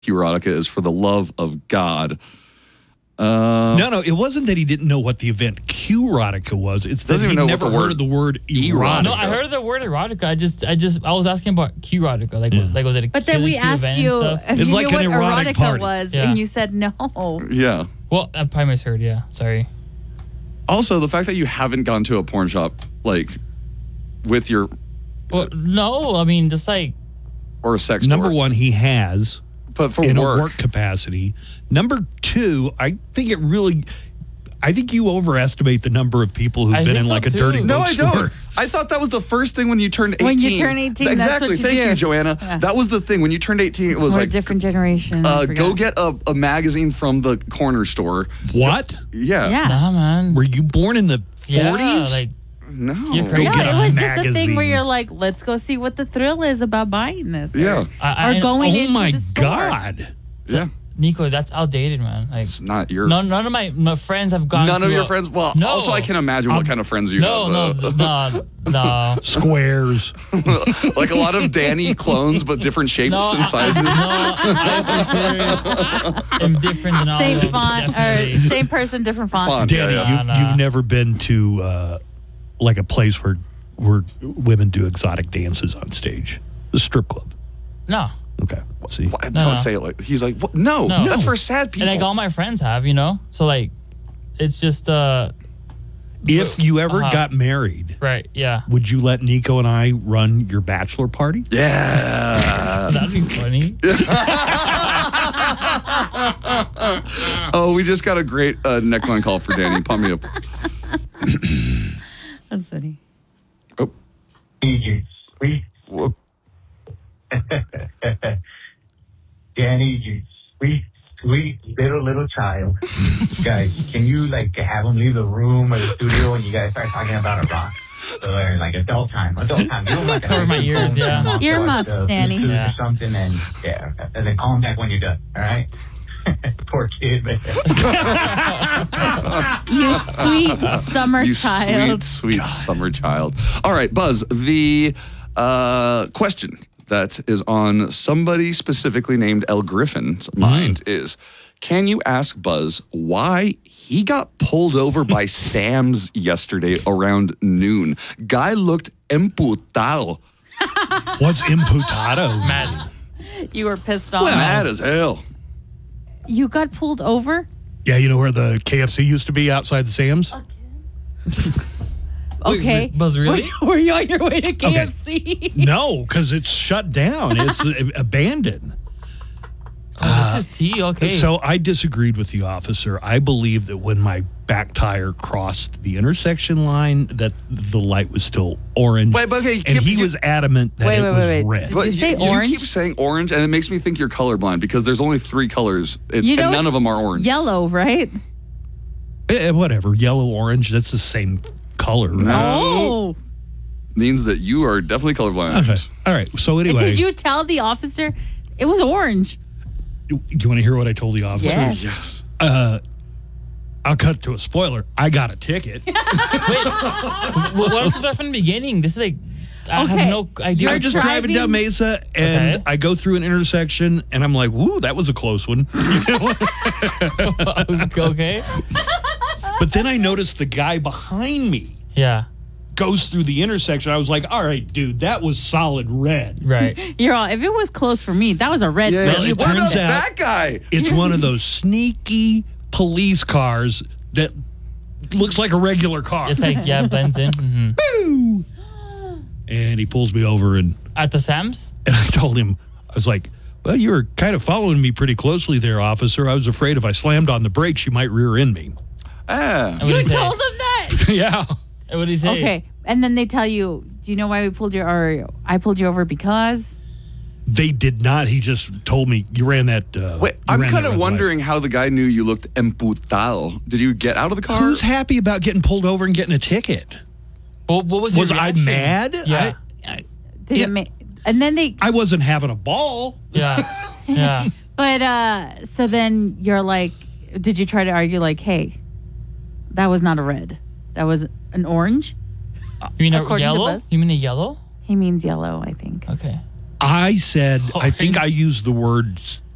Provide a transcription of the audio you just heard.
erotica is for the love of God. No, it wasn't that he didn't know what the event Q-erotica was. It's that he never heard of the word erotica. No, I heard of the word erotica. I was asking about Q-erotica. Like was it a But then we asked you if you knew what erotica was, and you said no. Yeah. Well, I probably misheard, yeah. Sorry. Also, the fact that you haven't gone to a porn shop, like, with your... Well, no, I mean, just like... Or a sex store. Number one, he has... But for in work. a work capacity. Number two, I think you overestimate the number of people who've been in like a dirty No, bookstore. I don't. I thought that was the first thing when you turned 18. When you turn 18, exactly. that's what you Thank do. you, Joanna. Yeah. That was the thing. When you turned 18, it was We're like a different generation. go get a magazine from the corner store. What? Yeah. Nah, man. Were you born in the 40s? Yeah, like... No. You're crazy. No, get it a was just a thing magazine. where you're like, let's go see what the thrill is about buying this. Yeah. Or going into my the store. God. Yeah. Nico, that's outdated, man. Like, It's not your... none of my friends have gone None to of your friends? Well, No. also I can imagine what kind of friends you have. No. Squares. Like a lot of Danny clones, but different shapes and sizes. I'm different than all of Same them. font, or definitely. same person, different font. Danny, you've never been to like a place where women do exotic dances on stage? The strip club. No. Okay. See? Don't say it like... He's like, what? No, that's for sad people. And like all my friends have, So like, it's just... If you ever got married, right, yeah. would you let Nico and I run your bachelor party? Yeah. That'd be funny. Oh, we just got a great neckline call for Danny. Pump me up. That's funny. Oh. Sweet. Whoop. Danny, you sweet little child. Guys, can you like have him leave the room or the studio and you guys start talking about a rock? Or like adult time. You don't like Cover my ears, yeah. Earmuffs, Danny. Yeah. Or something and then call him back when you're done. All right. Poor kid, man. You sweet summer child. Sweet summer child. All right, Buzz, the question that is on somebody specifically named El Griffin's mind is, can you ask Buzz why he got pulled over by Sam's yesterday around noon? Guy looked emputado. What's imputado? Mad. You were pissed off. Mad as hell. You got pulled over? Yeah, you know where the KFC used to be outside the Sam's? Okay. Wait, Buzz, really? Were you on your way to KFC? No, because it's shut down. It's abandoned. Oh, this is tea, okay. So I disagreed with the officer. I believe that when my back tire crossed the intersection line, that the light was still orange. Wait, but okay, and he was adamant that it was red. Did you say orange? You keep saying orange, and it makes me think you're colorblind because there's only 3 colors, and none of them are orange. Yellow, right? Whatever, yellow, orange, that's the same color. Right? No. Means that you are definitely colorblind. Okay. All right, so anyway. Did you tell the officer it was orange? You want to hear what I told the officer? Yes. I'll cut to a spoiler. I got a ticket. Wait, why don't you start from the beginning? This is like, I have no idea. You're just driving down Mesa, and I go through an intersection, and I'm like, woo, that was a close one. Okay. But then I noticed the guy behind me goes through the intersection. I was like, all right, dude, that was solid red. Right. You're all, if it was close for me, that was a red. Yeah, for you. it turns out that guy. It's one of those sneaky police cars that looks like a regular car. It's like, blends in. Mm-hmm. Boo! And he pulls me over and at the Sam's? And I told him, I was like, well, you were kind of following me pretty closely there, officer. I was afraid if I slammed on the brakes, you might rear end me. Ah. You told him that? Yeah. What did he say? Okay. And then they tell you, do you know why I pulled you over because? They did not. He just told me you ran that. Wait, I'm kind of wondering how the guy knew you looked emputado. Did you get out of the car? Who's happy about getting pulled over and getting a ticket? What was your I reaction? mad? Yeah. And then they. I wasn't having a ball. Yeah. Yeah. But so then you're like, did you try to argue like, hey, that was not a red, that was an orange? You mean a According to yellow? Buzz. You mean a yellow? He means yellow, I think. Okay. I said, I think I used the word